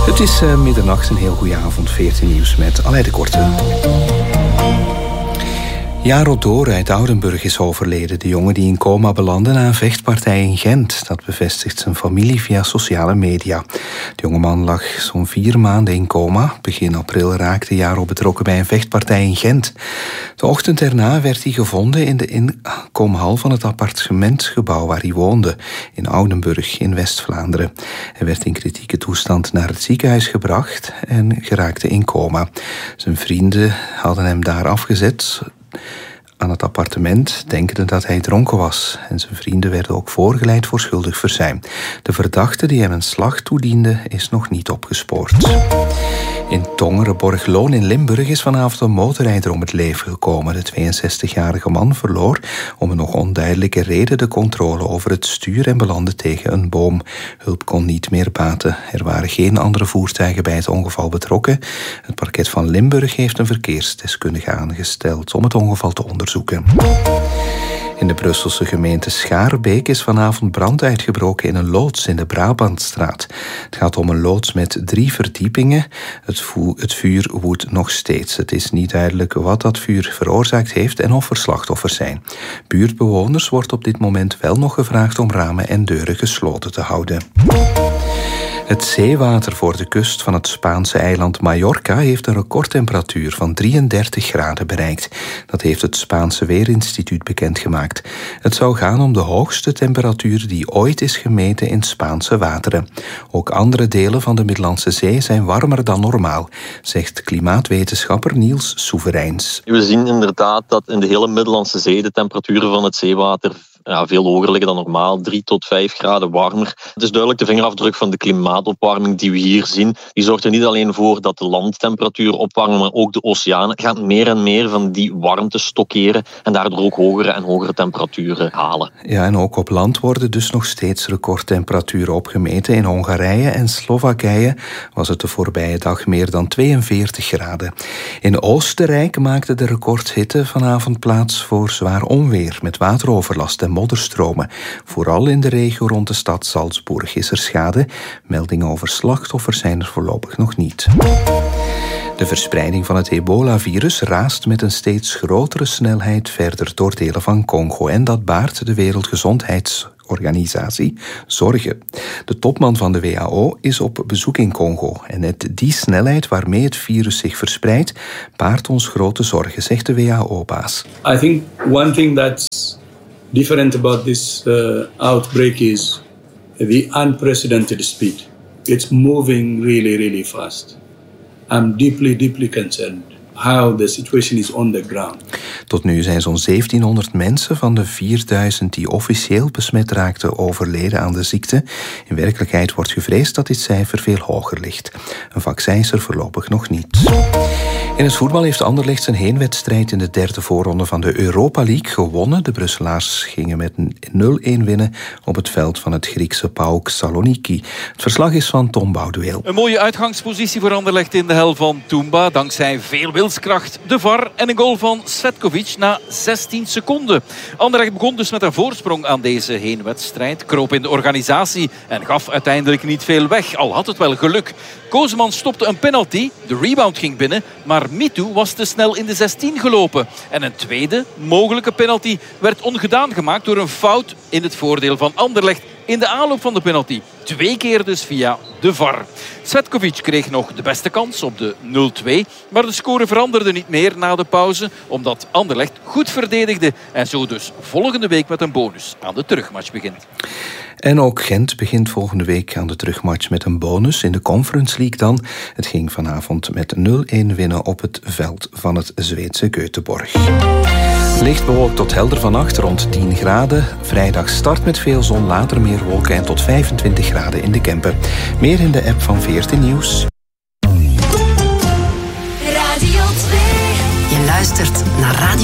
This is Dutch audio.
Het is middernacht, een heel goede avond, 14 nieuws met Aleid de Korte. Jaro Door uit Oudenburg is overleden. De jongen die in coma belandde na een vechtpartij in Gent. Dat bevestigt zijn familie via sociale media. De jongeman lag zo'n 4 maanden in coma. Begin april raakte Jaro betrokken bij een vechtpartij in Gent. De ochtend erna werd hij gevonden in de inkomhal van het appartementsgebouw waar hij woonde, in Oudenburg in West-Vlaanderen. Hij werd in kritieke toestand naar het ziekenhuis gebracht en geraakte in coma. Zijn vrienden hadden hem daar afgezet aan het appartement, denkende dat hij dronken was. En zijn vrienden werden ook voorgeleid voor schuldig verzuim. De verdachte die hem een slag toediende is nog niet opgespoord. In Tongeren-Borgloon in Limburg is vanavond een motorrijder om het leven gekomen. De 62-jarige man verloor om een nog onduidelijke reden de controle over het stuur en belandde tegen een boom. Hulp kon niet meer baten. Er waren geen andere voertuigen bij het ongeval betrokken. Het parket van Limburg heeft een verkeersdeskundige aangesteld om het ongeval te onderzoeken. In de Brusselse gemeente Schaarbeek is vanavond brand uitgebroken in een loods in de Brabantstraat. Het gaat om een loods met 3 verdiepingen. Het vuur woedt nog steeds. Het is niet duidelijk wat dat vuur veroorzaakt heeft en of er slachtoffers zijn. Buurtbewoners wordt op dit moment wel nog gevraagd om ramen en deuren gesloten te houden. Het zeewater voor de kust van het Spaanse eiland Mallorca heeft een recordtemperatuur van 33 graden bereikt. Dat heeft het Spaanse Weerinstituut bekendgemaakt. Het zou gaan om de hoogste temperatuur die ooit is gemeten in Spaanse wateren. Ook andere delen van de Middellandse Zee zijn warmer dan normaal, zegt klimaatwetenschapper Niels Soevereins. We zien inderdaad dat in de hele Middellandse Zee de temperaturen van het zeewater veel hoger liggen dan normaal, 3 tot 5 graden warmer. Het is duidelijk de vingerafdruk van de klimaatopwarming die we hier zien. Die zorgt er niet alleen voor dat de landtemperatuur opwarmen, maar ook de oceanen gaan meer en meer van die warmte stockeren en daardoor ook hogere en hogere temperaturen halen. Ja, en ook op land worden dus nog steeds recordtemperaturen opgemeten. In Hongarije en Slowakije was het de voorbije dag meer dan 42 graden. In Oostenrijk maakte de recordhitte vanavond plaats voor zwaar onweer met wateroverlast en modderstromen. Vooral in de regio rond de stad Salzburg is er schade. Meldingen over slachtoffers zijn er voorlopig nog niet. De verspreiding van het ebola-virus raast met een steeds grotere snelheid verder door delen van Congo. En dat baart de Wereldgezondheidsorganisatie zorgen. De topman van de WHO is op bezoek in Congo. En net die snelheid waarmee het virus zich verspreidt, baart ons grote zorgen, zegt de WHO-baas. I think one thing that's different about this outbreak is the unprecedented speed. It's moving really, really fast. I'm deeply concerned how the situation is on the ground. Tot nu zijn zo'n 1700 mensen van de 4000 die officieel besmet raakten overleden aan de ziekte. In werkelijkheid wordt gevreesd dat dit cijfer veel hoger ligt. Een vaccin is er voorlopig nog niet. In het voetbal heeft Anderlecht zijn heenwedstrijd in de 3e voorronde van de Europa League gewonnen. De Brusselaars gingen met 0-1 winnen op het veld van het Griekse PAOK Saloniki. Het verslag is van Tom Boudueel. Een mooie uitgangspositie voor Anderlecht in de hel van Toumba. Dankzij veel wilskracht, de VAR en een goal van Cvetkovic na 16 seconden. Anderlecht begon dus met een voorsprong aan deze heenwedstrijd. Kroop in de organisatie en gaf uiteindelijk niet veel weg. Al had het wel geluk. Kozeman stopte een penalty. De rebound ging binnen, maar Mitu was te snel in de 16 gelopen. En een tweede mogelijke penalty werd ongedaan gemaakt door een fout in het voordeel van Anderlecht in de aanloop van de penalty. 2 keer dus via de VAR. Cvetkovic kreeg nog de beste kans op de 0-2. Maar de score veranderde niet meer na de pauze, omdat Anderlecht goed verdedigde en zo dus volgende week met een bonus aan de terugmatch begint. En ook Gent begint volgende week aan de terugmatch met een bonus in de Conference League dan. Het ging vanavond met 0-1 winnen op het veld van het Zweedse Göteborg. Licht bewolkt tot helder vannacht, rond 10 graden. Vrijdag start met veel zon, later meer wolken en tot 25 graden in de Kempen. Meer in de app van 14 Nieuws. Radio 2. Je luistert naar Radio